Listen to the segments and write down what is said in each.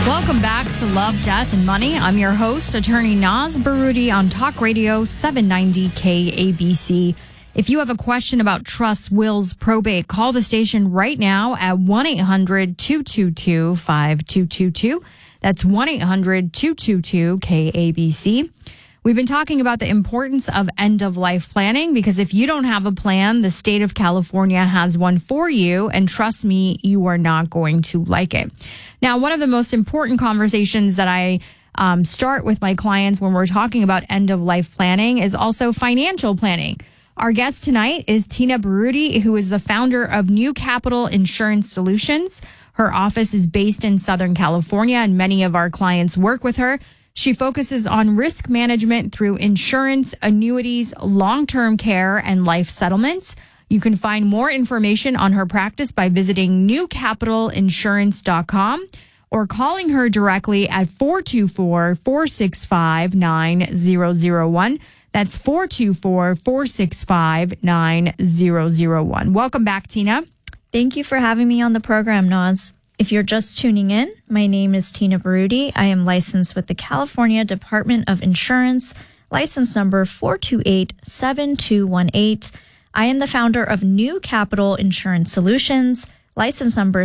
Welcome back to Love, Death, and Money. I'm your host, attorney Naz Baroudi on Talk Radio 790 KABC. If you have a question about trusts, wills, probate, call the station right now at 1-800-222-5222. That's 1-800-222-KABC. We've been talking about the importance of end-of-life planning because if you don't have a plan, the state of California has one for you, and trust me, you are not going to like it. Now, one of the most important conversations that I start with my clients when we're talking about end-of-life planning is also financial planning. Our guest tonight is Tina Baroudi, who is the founder of New Capital Insurance Solutions. Her office is based in Southern California, and many of our clients work with her. She focuses on risk management through insurance, annuities, long-term care, and life settlements. You can find more information on her practice by visiting newcapitalinsurance.com or calling her directly at 424-465-9001. That's 424-465-9001. Welcome back, Tina. Thank you for having me on the program, Naz. If you're just tuning in, my name is Tina Baroudi. I am licensed with the California Department of Insurance, license number 428-7218. I am the founder of New Capital Insurance Solutions, license number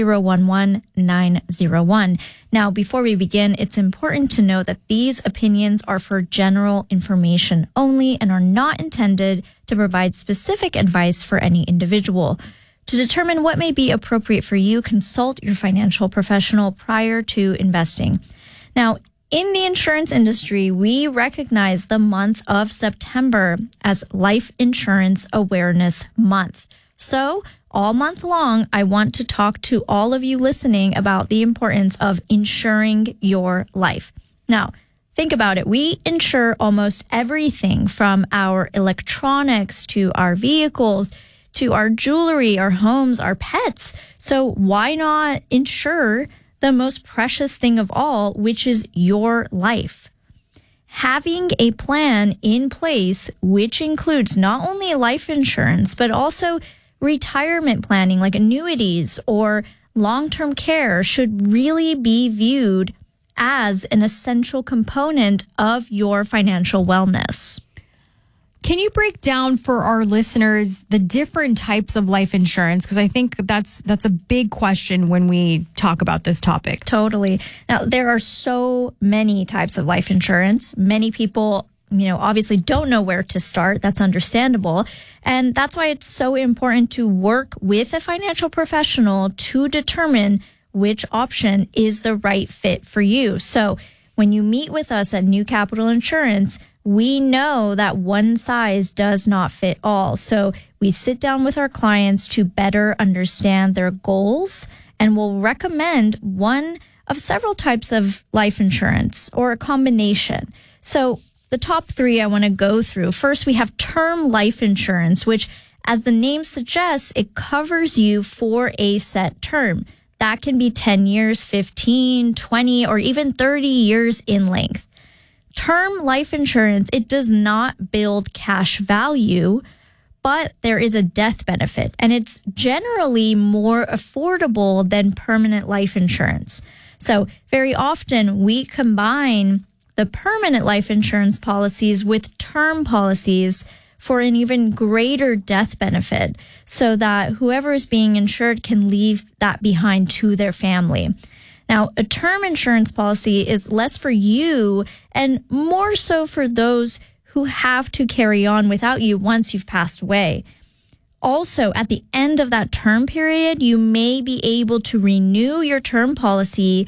6011901. Now, before we begin, it's important to know that these opinions are for general information only and are not intended to provide specific advice for any individual. To determine what may be appropriate for you, consult your financial professional prior to investing. Now, in the insurance industry, we recognize the month of September as Life Insurance Awareness Month. So, all month long, I want to talk to all of you listening about the importance of insuring your life. Now, think about it. We insure almost everything from our electronics to our vehicles to our jewelry, our homes, our pets. So why not insure the most precious thing of all, which is your life? Having a plan in place, which includes not only life insurance, but also retirement planning like annuities or long-term care, should really be viewed as an essential component of your financial wellness. Can you break down for our listeners the different types of life insurance? Because I think that's a big question when we talk about this topic. Totally. Now, there are so many types of life insurance. Many people, obviously don't know where to start. That's understandable. And that's why it's so important to work with a financial professional to determine which option is the right fit for you. So when you meet with us at New Capital Insurance, we know that one size does not fit all. So we sit down with our clients to better understand their goals, and we'll recommend one of several types of life insurance or a combination. So the top three I want to go through. First, we have term life insurance, which, as the name suggests, it covers you for a set term. That can be 10 years, 15, 20, or even 30 years in length. Term life insurance, it does not build cash value, but there is a death benefit, and it's generally more affordable than permanent life insurance. So very often we combine the permanent life insurance policies with term policies for an even greater death benefit so that whoever is being insured can leave that behind to their family. Now, a term insurance policy is less for you and more so for those who have to carry on without you once you've passed away. Also, at the end of that term period, you may be able to renew your term policy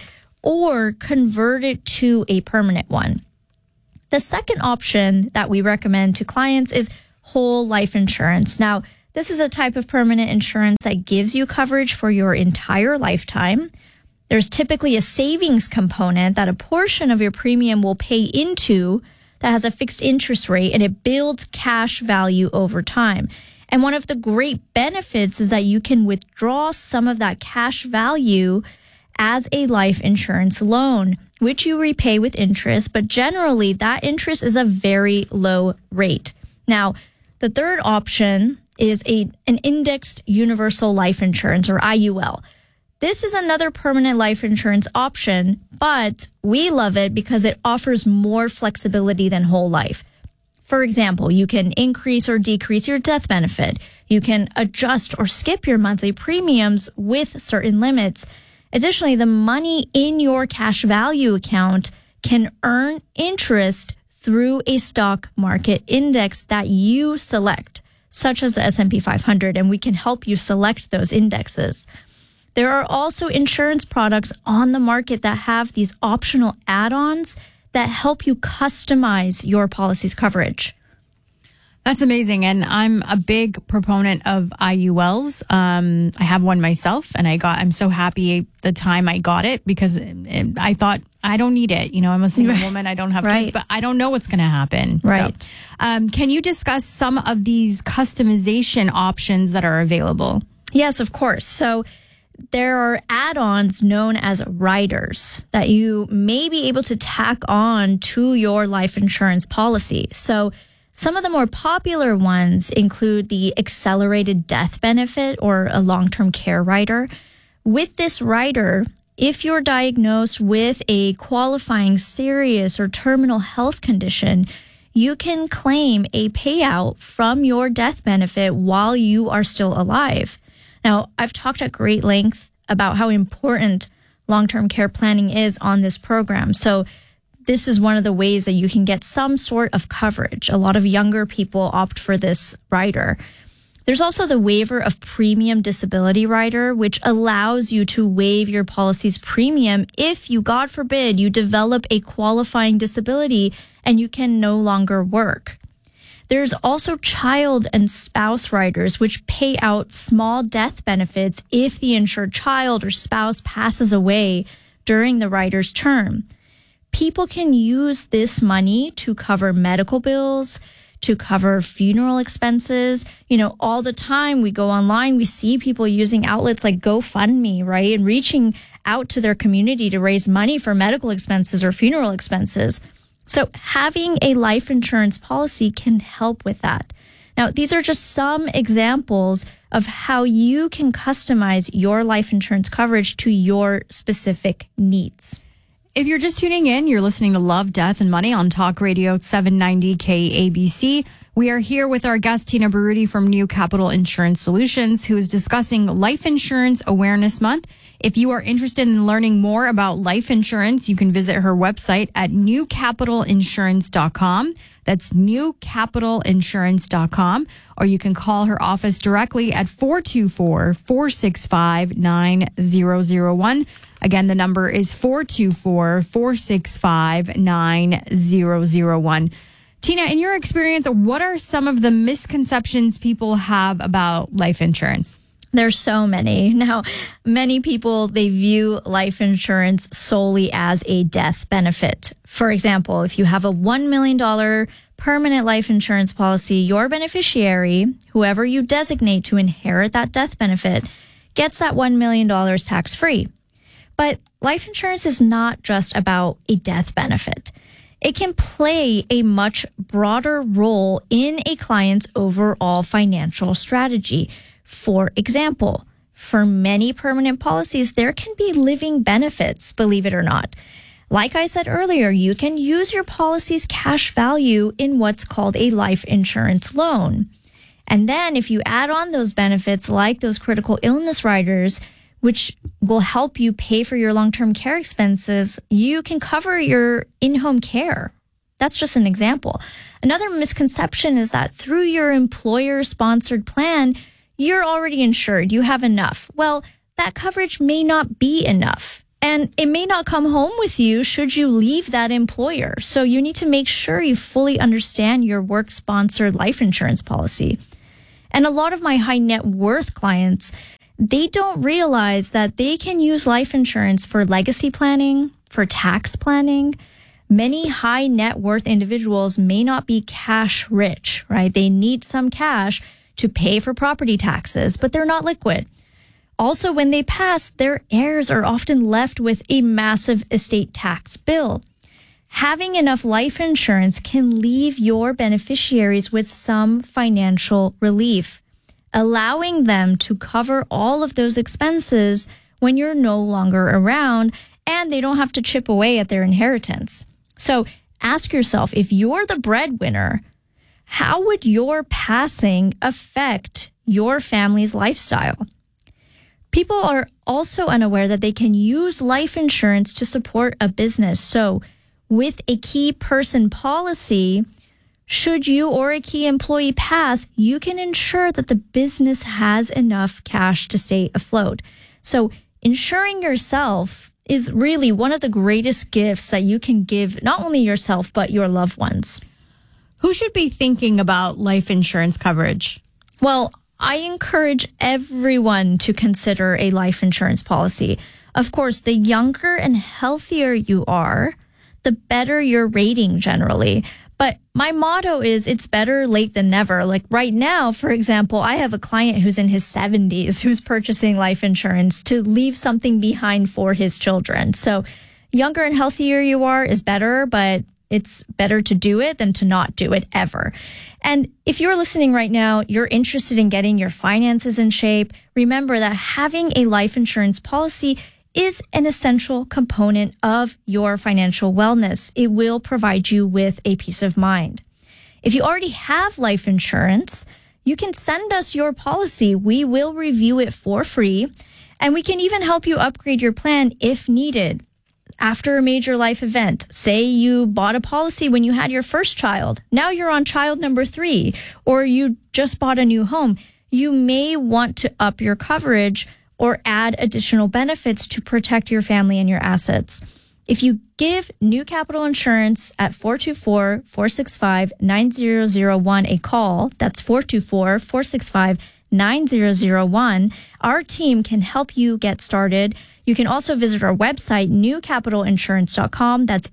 or convert it to a permanent one. The second option that we recommend to clients is whole life insurance. Now, this is a type of permanent insurance that gives you coverage for your entire lifetime. There's typically a savings component that a portion of your premium will pay into that has a fixed interest rate, and it builds cash value over time. And one of the great benefits is that you can withdraw some of that cash value as a life insurance loan, which you repay with interest, but generally that interest is a very low rate. Now, the third option is an indexed universal life insurance, or IUL. This is another permanent life insurance option, but we love it because it offers more flexibility than whole life. For example, you can increase or decrease your death benefit. You can adjust or skip your monthly premiums with certain limits. Additionally, the money in your cash value account can earn interest through a stock market index that you select, such as the S&P 500, and we can help you select those indexes. There are also insurance products on the market that have these optional add-ons that help you customize your policy's coverage. That's amazing. And I'm a big proponent of IULs. I have one myself, and I'm so happy the time I got it, because I thought I don't need it. You know, I'm a single woman. I don't have kids, but I don't know what's going to happen. Right. So, can you discuss some of these customization options that are available? Yes, of course. So there are add-ons known as riders that you may be able to tack on to your life insurance policy. So some of the more popular ones include the accelerated death benefit or a long-term care rider. With this rider, if you're diagnosed with a qualifying serious or terminal health condition, you can claim a payout from your death benefit while you are still alive. Now, I've talked at great length about how important long-term care planning is on this program. So this is one of the ways that you can get some sort of coverage. A lot of younger people opt for this rider. There's also the waiver of premium disability rider, which allows you to waive your policy's premium if you, God forbid, you develop a qualifying disability and you can no longer work. There's also child and spouse riders, which pay out small death benefits if the insured child or spouse passes away during the rider's term. People can use this money to cover medical bills, to cover funeral expenses. You know, all the time we go online, we see people using outlets like GoFundMe, right? And reaching out to their community to raise money for medical expenses or funeral expenses. So having a life insurance policy can help with that. Now, these are just some examples of how you can customize your life insurance coverage to your specific needs. If you're just tuning in, you're listening to Love, Death, and Money on Talk Radio 790 KABC. We are here with our guest, Tina Baruti from New Capital Insurance Solutions, who is discussing Life Insurance Awareness Month. If you are interested in learning more about life insurance, you can visit her website at newcapitalinsurance.com. That's newcapitalinsurance.com. Or you can call her office directly at 424-465-9001. Again, the number is 424-465-9001. Tina, in your experience, what are some of the misconceptions people have about life insurance? There's so many. Now, many people, they view life insurance solely as a death benefit. For example, if you have a $1 million permanent life insurance policy, your beneficiary, whoever you designate to inherit that death benefit, gets that $1 million tax-free. But life insurance is not just about a death benefit. It can play a much broader role in a client's overall financial strategy. For example, for many permanent policies, there can be living benefits, believe it or not. Like I said earlier, you can use your policy's cash value in what's called a life insurance loan. And then if you add on those benefits like those critical illness riders, which will help you pay for your long-term care expenses, you can cover your in-home care. That's just an example. Another misconception is that through your employer-sponsored plan, you're already insured. You have enough. Well, that coverage may not be enough. And it may not come home with you should you leave that employer. So you need to make sure you fully understand your work-sponsored life insurance policy. And a lot of my high net worth clients, they don't realize that they can use life insurance for legacy planning, for tax planning. Many high net worth individuals may not be cash rich, right? They need some cash to pay for property taxes, but they're not liquid. Also, when they pass, their heirs are often left with a massive estate tax bill. Having enough life insurance can leave your beneficiaries with some financial relief, allowing them to cover all of those expenses when you're no longer around and they don't have to chip away at their inheritance. So ask yourself, if you're the breadwinner, how would your passing affect your family's lifestyle? People are also unaware that they can use life insurance to support a business. So with a key person policy, should you or a key employee pass, you can ensure that the business has enough cash to stay afloat. So insuring yourself is really one of the greatest gifts that you can give not only yourself, but your loved ones. Who should be thinking about life insurance coverage? Well, I encourage everyone to consider a life insurance policy. Of course, the younger and healthier you are, the better your rating generally. But my motto is it's better late than never. Like right now, for example, I have a client who's in his 70s who's purchasing life insurance to leave something behind for his children. So younger and healthier you are is better, but it's better to do it than to not do it ever. And if you're listening right now, you're interested in getting your finances in shape, remember that having a life insurance policy is an essential component of your financial wellness. It will provide you with a peace of mind. If you already have life insurance, you can send us your policy. We will review it for free, and we can even help you upgrade your plan if needed. After a major life event, say you bought a policy when you had your first child, now you're on child number 3, or you just bought a new home, you may want to up your coverage or add additional benefits to protect your family and your assets. If you give New Capital Insurance at 424-465-9001 a call, that's 424-465-9001, our team can help you get started. You can also visit our website, newcapitalinsurance.com. That's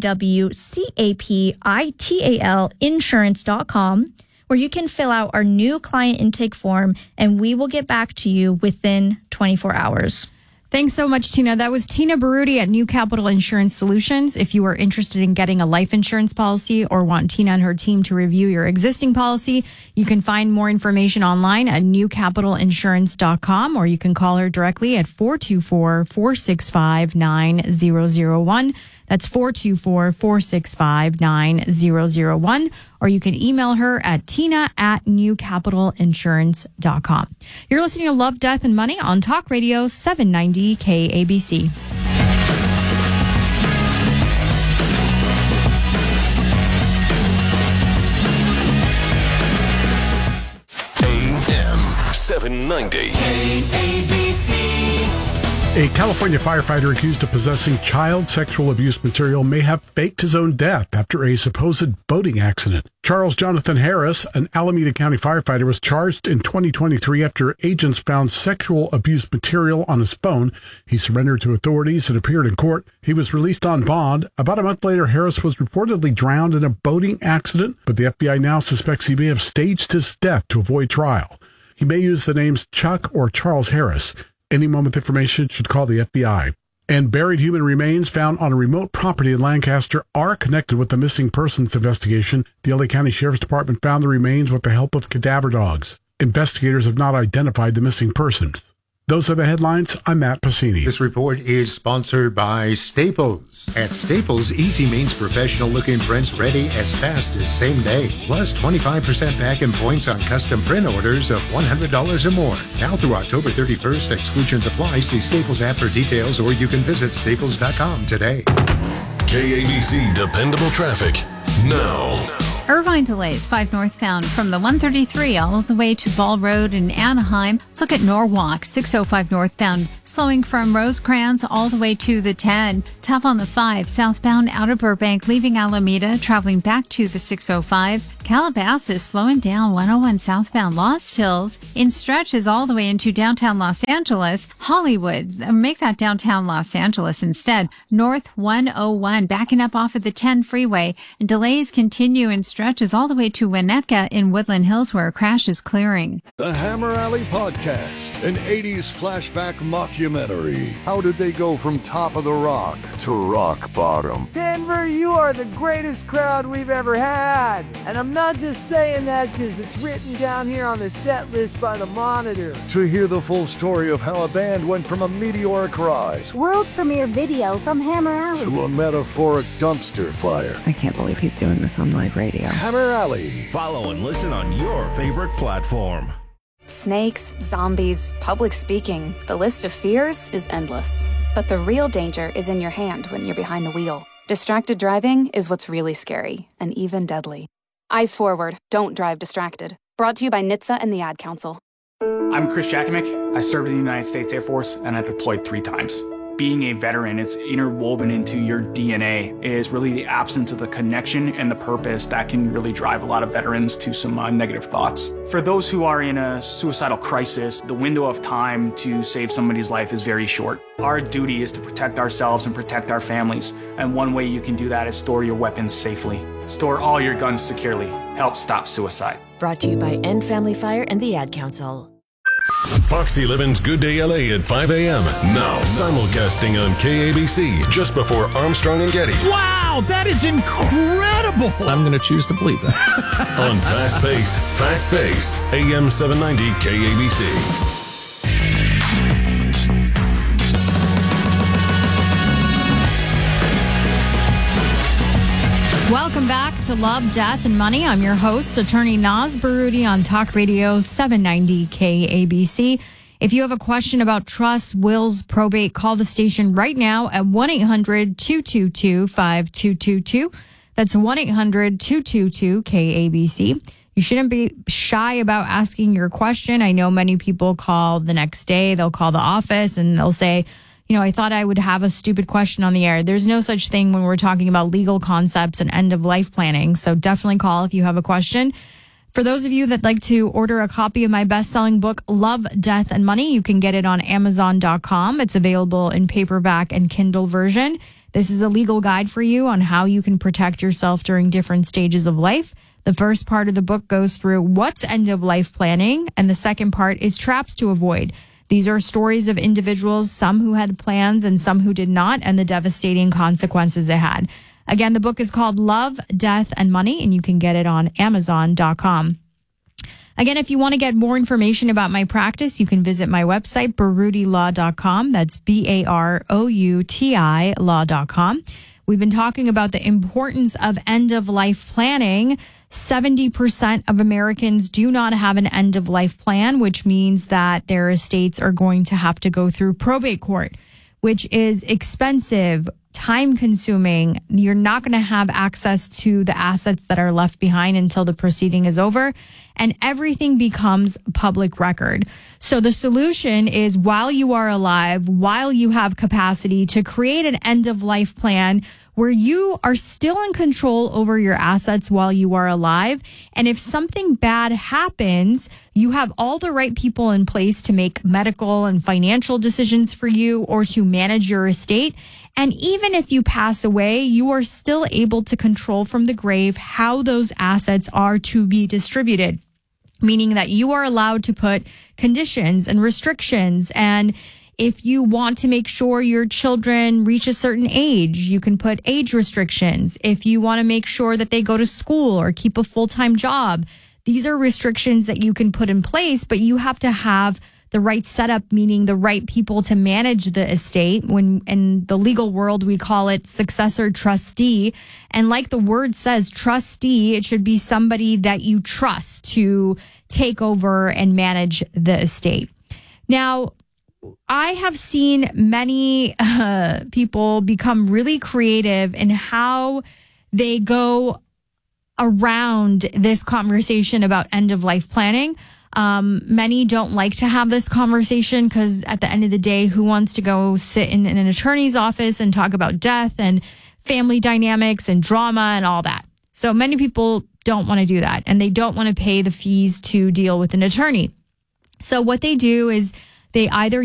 NEWCAPITAL insurance.com, where you can fill out our new client intake form, and we will get back to you within 24 hours. Thanks so much, Tina. That was Tina Baruti at New Capital Insurance Solutions. If you are interested in getting a life insurance policy or want Tina and her team to review your existing policy, you can find more information online at newcapitalinsurance.com, or you can call her directly at 424-465-9001. That's 424-465-9001. Or you can email her at tina@newcapitalinsurance.com. You're listening to Love, Death, and Money on Talk Radio 790 KABC. AM 790 KABC. A California firefighter accused of possessing child sexual abuse material may have faked his own death after a supposed boating accident. Charles Jonathan Harris, an Alameda County firefighter, was charged in 2023 after agents found sexual abuse material on his phone. He surrendered to authorities and appeared in court. He was released on bond. About a month later, Harris was reportedly drowned in a boating accident, but the FBI now suspects he may have staged his death to avoid trial. He may use the names Chuck or Charles Harris. Anyone with information should call the FBI. And buried human remains found on a remote property in Lancaster are connected with the missing persons investigation. The LA County Sheriff's Department found the remains with the help of cadaver dogs. Investigators have not identified the missing persons. Those are the headlines. I'm Matt Pacini. This report is sponsored by Staples. At Staples, easy means professional-looking prints ready as fast as same day. Plus 25% back in points on custom print orders of $100 or more. Now through October 31st, exclusions apply. See Staples app for details, or you can visit staples.com today. KABC Dependable Traffic now. Irvine delays 5 northbound from the 133 all the way to Ball Road in Anaheim. Let's look at Norwalk, 605 northbound, slowing from Rosecrans all the way to the 10. Tough on the 5 southbound out of Burbank, leaving Alameda, traveling back to the 605. Calabasas slowing down 101 southbound Lost Hills in stretches all the way into downtown Los Angeles. Hollywood, make that downtown Los Angeles instead. North 101 backing up off of the 10 freeway, and delays continue in stretches stretches all the way to Winnetka in Woodland Hills, where a crash is clearing. The Hammer Alley Podcast, an 80s flashback mockumentary. How did they go from top of the rock to rock bottom? Denver, you are the greatest crowd we've ever had. And I'm not just saying that because it's written down here on the set list by the Monitor. To hear the full story of how a band went from a meteoric rise, world premiere video from Hammer Alley, to a metaphoric dumpster fire. I can't believe he's doing this on live radio. Hammer Alley. Follow and listen on your favorite platform. Snakes, zombies, public speaking. The list of fears is endless. But the real danger is in your hand when you're behind the wheel. Distracted driving is what's really scary and even deadly. Eyes forward. Don't drive distracted. Brought to you by NHTSA and the Ad Council. I'm Chris Jakimick. I served in the United States Air Force and I deployed 3 times. Being a veteran, it's interwoven into your DNA. It is really the absence of the connection and the purpose that can really drive a lot of veterans to some negative thoughts. For those who are in a suicidal crisis, the window of time to save somebody's life is very short. Our duty is to protect ourselves and protect our families. And one way you can do that is store your weapons safely. Store all your guns securely. Help stop suicide. Brought to you by End Family Fire and the Ad Council. Foxy Levin's Good Day LA at 5 a.m. Now, simulcasting on KABC just before Armstrong and Getty. Wow, that is incredible. I'm going to choose to believe that. On fast-paced, fact-based, AM 790 KABC. Welcome back to Love, Death, and Money. I'm your host, attorney Naz Baroudi on Talk Radio 790 KABC. If you have a question about trusts, wills, probate, call the station right now at 1-800-222-5222. That's 1-800-222-KABC. You shouldn't be shy about asking your question. I know many people call the next day. They'll call the office and they'll say, you know, I thought I would have a stupid question on the air. There's no such thing when we're talking about legal concepts and end-of-life planning. So definitely call if you have a question. For those of you that like to order a copy of my best-selling book, Love, Death, and Money, you can get it on Amazon.com. It's available in paperback and Kindle version. This is a legal guide for you on how you can protect yourself during different stages of life. The first part of the book goes through what's end-of-life planning, and the second part is traps to avoid. These are stories of individuals, some who had plans and some who did not, and the devastating consequences it had. Again, the book is called Love, Death, and Money, and you can get it on Amazon.com. Again, if you want to get more information about my practice, you can visit my website, baroudilaw.com. That's BAROUTI law.com. We've been talking about the importance of end-of-life planning. 70% of Americans do not have an end-of-life plan, which means that their estates are going to have to go through probate court, which is expensive, time-consuming. You're not going to have access to the assets that are left behind until the proceeding is over, and everything becomes public record. So the solution is, while you are alive, while you have capacity, to create an end-of-life plan where you are still in control over your assets while you are alive. And if something bad happens, you have all the right people in place to make medical and financial decisions for you or to manage your estate. And even if you pass away, you are still able to control from the grave how those assets are to be distributed, meaning that you are allowed to put conditions and restrictions. And if you want to make sure your children reach a certain age, you can put age restrictions. If you want to make sure that they go to school or keep a full-time job, these are restrictions that you can put in place, but you have to have the right setup, meaning the right people to manage the estate. When in the legal world, we call it successor trustee. And like the word says, trustee, it should be somebody that you trust to take over and manage the estate. Now, I have seen many people become really creative in how they go around this conversation about end-of-life planning. Many don't like to have this conversation because at the end of the day, who wants to go sit in an attorney's office and talk about death and family dynamics and drama and all that? So many people don't want to do that, and they don't want to pay the fees to deal with an attorney. So what they do is they either